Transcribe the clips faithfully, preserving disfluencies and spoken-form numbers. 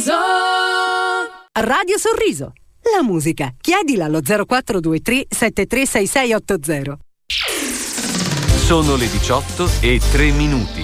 Radio Sorriso, la musica. Chiedila allo zero quattro due tre sette tre sei sei otto zero. Sono le diciotto e tre minuti.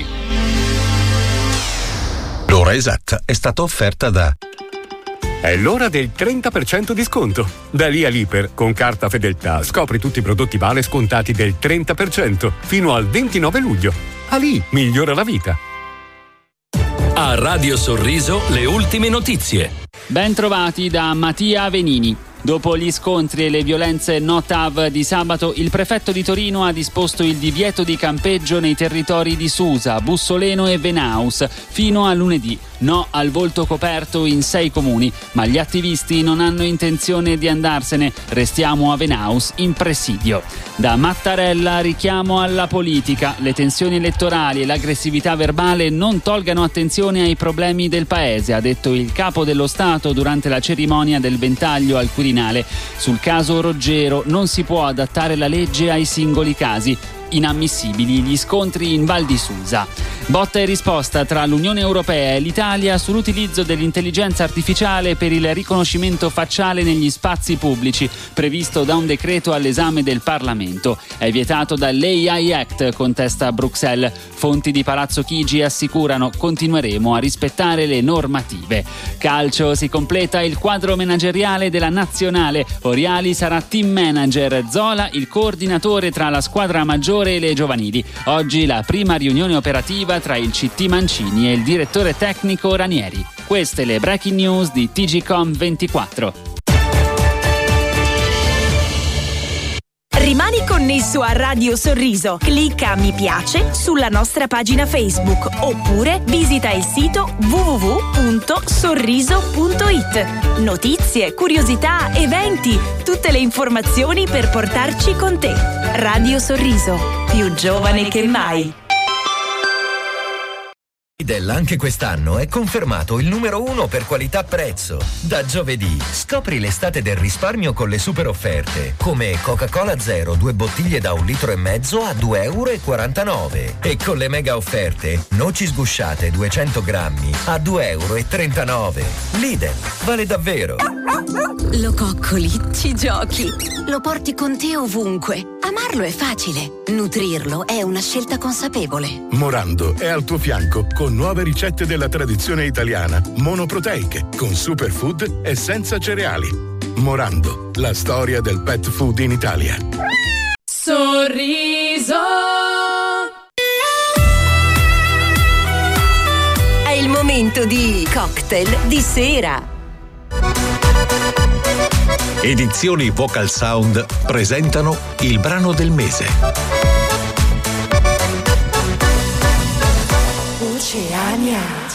L'ora esatta è stata offerta da... È l'ora del trenta per cento di sconto. Da lì all'Iper, con carta Fedeltà, scopri tutti i prodotti Vale scontati del trenta per cento fino al ventinove luglio. A lì migliora la vita. A Radio Sorriso le ultime notizie. Ben trovati da Mattia Venini. Dopo gli scontri e le violenze no T A V di sabato, il prefetto di Torino ha disposto il divieto di campeggio nei territori di Susa, Bussoleno e Venaus fino a lunedì. No al volto coperto in sei comuni, ma gli attivisti non hanno intenzione di andarsene. Restiamo a Venaus in presidio. Da Mattarella richiamo alla politica. Le tensioni elettorali e l'aggressività verbale non tolgano attenzione ai problemi del paese, ha detto il capo dello Stato durante la cerimonia del ventaglio al Quirinale. Sul caso Roggero non si può adattare la legge ai singoli casi. Inammissibili gli scontri in Val di Susa. Botta e risposta tra l'Unione Europea e l'Italia sull'utilizzo dell'intelligenza artificiale per il riconoscimento facciale negli spazi pubblici, previsto da un decreto all'esame del Parlamento. È vietato dall'A I Act, contesta Bruxelles. Fonti di Palazzo Chigi assicurano: continueremo a rispettare le normative. Calcio, si completa il quadro manageriale della nazionale. Oriali sarà team manager, Zola il coordinatore tra la squadra maggiore e le giovanili. Oggi la prima riunione operativa tra il C T Mancini e il direttore tecnico Ranieri. Queste le breaking news di T G Com ventiquattro. Rimani connesso a Radio Sorriso. Clicca mi piace sulla nostra pagina Facebook oppure visita il sito w w w punto sorriso punto i t. Notizie, curiosità, eventi, tutte le informazioni per portarci con te. Radio Sorriso, più giovane che mai. Lidl anche quest'anno è confermato il numero uno per qualità-prezzo. Da giovedì scopri l'estate del risparmio con le super offerte, come Coca-Cola Zero, due bottiglie da un litro e mezzo a due virgola quarantanove euro. E con le mega offerte, noci sgusciate duecento grammi a due virgola trentanove euro. Lidl, vale davvero. Lo coccoli, ci giochi, lo porti con te ovunque. Amarlo è facile, nutrirlo è una scelta consapevole. Morando è al tuo fianco con nuove ricette della tradizione italiana, monoproteiche, con superfood e senza cereali. Morando, la storia del pet food in Italia. Sorriso. È il momento di cocktail di sera. Edizioni Vocal Sound presentano il brano del mese. Oceania.